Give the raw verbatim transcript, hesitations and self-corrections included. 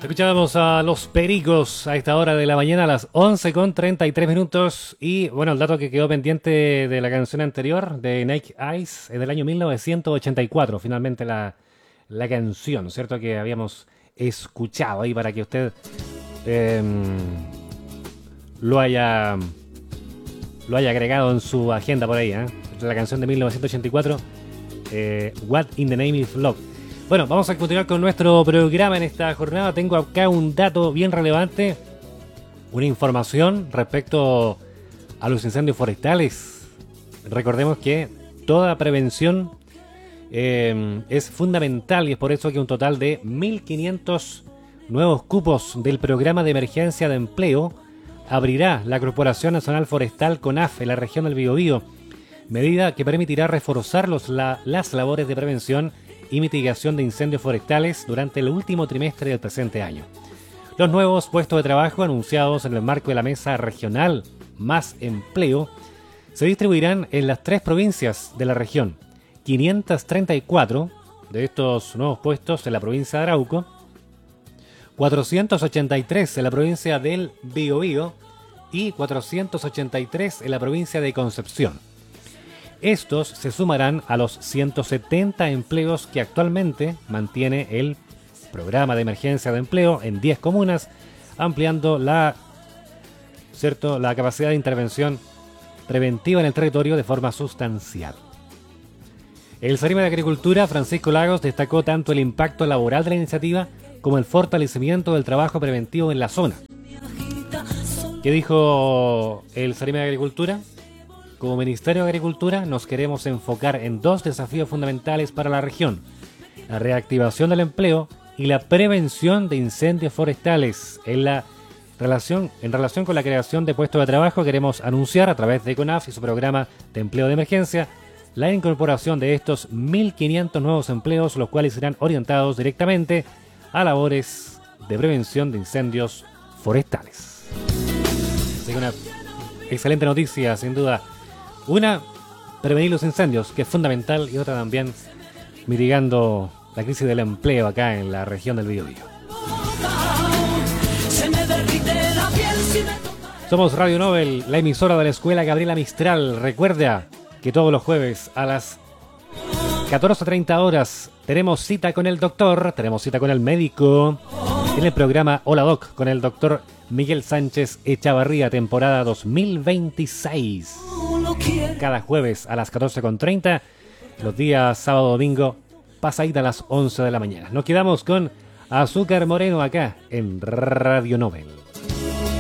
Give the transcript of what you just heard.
Escuchábamos a Los Pericos a esta hora de la mañana, a las once con treinta y tres minutos. Y bueno, el dato que quedó pendiente de la canción anterior, de Naked Eyes, es del año mil novecientos ochenta y cuatro. Finalmente la, la canción, ¿cierto? Que habíamos escuchado ahí para que usted eh, lo haya lo haya agregado en su agenda por ahí, ¿eh? La canción de mil novecientos ochenta y cuatro, eh, What in the Name of Love. Bueno, vamos a continuar con nuestro programa en esta jornada. Tengo acá un dato bien relevante, una información respecto a los incendios forestales. Recordemos que toda prevención eh, es fundamental y es por eso que un total de mil quinientos nuevos cupos del Programa de Emergencia de Empleo abrirá la Corporación Nacional Forestal CONAF en la región del Biobío, medida que permitirá reforzar los, la, las labores de prevención y mitigación de incendios forestales durante el último trimestre del presente año. Los nuevos puestos de trabajo anunciados en el marco de la Mesa Regional Más Empleo se distribuirán en las tres provincias de la región. quinientos treinta y cuatro de estos nuevos puestos en la provincia de Arauco, cuatrocientos ochenta y tres en la provincia del Biobío y cuatrocientos ochenta y tres en la provincia de Concepción. Estos se sumarán a los ciento setenta empleos que actualmente mantiene el Programa de Emergencia de Empleo en diez comunas, ampliando la, ¿cierto? la capacidad de intervención preventiva en el territorio de forma sustancial. El Ceremi de Agricultura, Francisco Lagos, destacó tanto el impacto laboral de la iniciativa como el fortalecimiento del trabajo preventivo en la zona. ¿Qué dijo el Ceremi de Agricultura? Como Ministerio de Agricultura nos queremos enfocar en dos desafíos fundamentales para la región: la reactivación del empleo y la prevención de incendios forestales. En, la relación, en relación con la creación de puestos de trabajo, queremos anunciar a través de CONAF y su programa de empleo de emergencia la incorporación de estos mil quinientos nuevos empleos, los cuales serán orientados directamente a labores de prevención de incendios forestales. Así que una excelente noticia, sin duda. Una, prevenir los incendios, que es fundamental, y otra también, mitigando la crisis del empleo acá en la región del Biobío. Somos Radio Nobel, la emisora de la Escuela Gabriela Mistral. Recuerda que todos los jueves a las catorce treinta horas tenemos cita con el doctor, tenemos cita con el médico, en el programa Hola Doc, con el doctor Miguel Sánchez Echavarría, temporada dos mil veintiséis. Cada jueves a las catorce treinta, los días sábado, domingo, pasadita a las once de la mañana. Nos quedamos con Azúcar Moreno acá en Radio Nobel.